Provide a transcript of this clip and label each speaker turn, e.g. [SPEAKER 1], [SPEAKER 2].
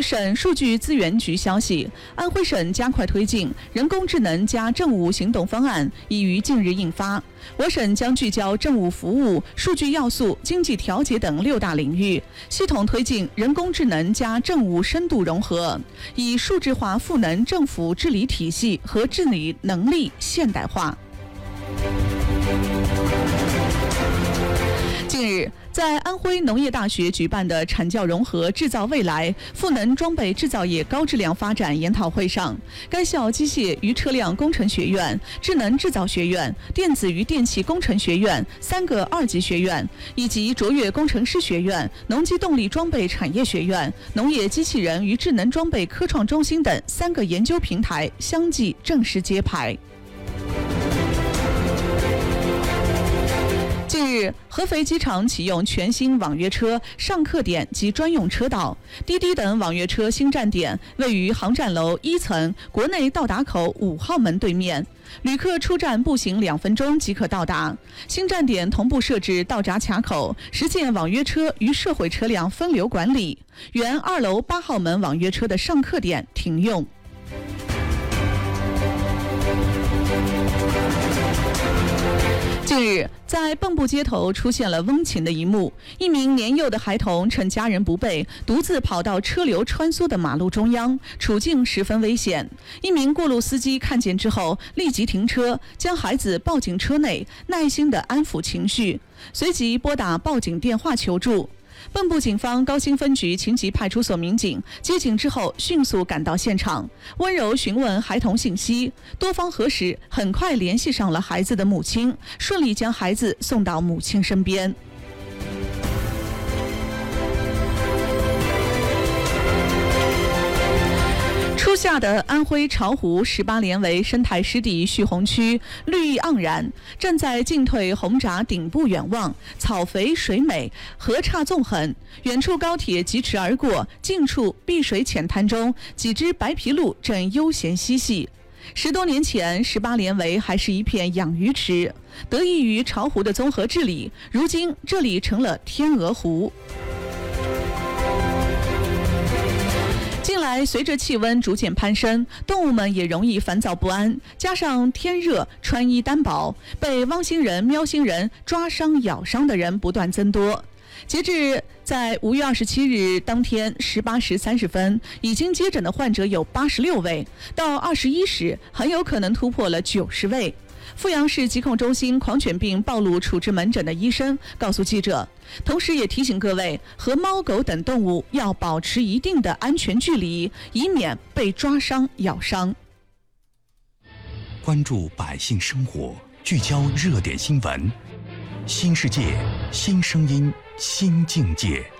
[SPEAKER 1] 据省数据资源局消息，安徽省加快推进人工智能加政务行动方案已于近日印发。我省将聚焦政务服务、数据要素、经济调节等6大领域，系统推进人工智能加政务深度融合，以数字化赋能政府治理体系和治理能力现代化。近日，在安徽农业大学举办的产教融合制造未来赋能装备制造业高质量发展研讨会上，该校机械与车辆工程学院、智能制造学院、电子与电气工程学院3个2级学院，以及卓越工程师学院、农机动力装备产业学院、农业机器人与智能装备科创中心等3个研究平台相继正式揭牌。近日，合肥机场启用全新网约车上客点及专用车道，滴滴等网约车新站点位于航站楼1层国内到达口5号门对面，旅客出站步行2分钟即可到达。新站点同步设置道闸卡口，实现网约车与社会车辆分流管理。原2楼8号门网约车的上客点停用。近日，在蚌埠街头出现了温情的一幕，一名年幼的孩童趁家人不备，独自跑到车流穿梭的马路中央，处境十分危险。一名过路司机看见之后，立即停车，将孩子抱进车内，耐心地安抚情绪，随即拨打报警电话求助。蚌埠警方高新分局秦集派出所民警接警之后迅速赶到现场，温柔询问孩童信息，多方核实，很快联系上了孩子的母亲，顺利将孩子送到母亲身边。初夏的安徽巢湖18连围生态湿地蓄洪区绿意盎然，站在进退洪闸顶部远望，草肥水美，河岔纵横，远处高铁疾驰而过，近处碧水浅滩中几只白皮鹭正悠闲嬉戏。10多年前，18连围还是一片养鱼池，得益于巢湖的综合治理，如今这里成了天鹅湖。近来，随着气温逐渐攀升，动物们也容易烦躁不安，加上天热，穿衣单薄，被汪星人、喵星人抓伤、咬伤的人不断增多。截至在5月27日当天18时30分，已经接诊的患者有86位，到21时很有可能突破了90位。阜阳市疾控中心狂犬病暴露处置门诊的医生告诉记者，同时也提醒各位，和猫狗等动物要保持一定的安全距离，以免被抓伤、咬伤。
[SPEAKER 2] 关注百姓生活，聚焦热点新闻，新世界，新声音，新境界。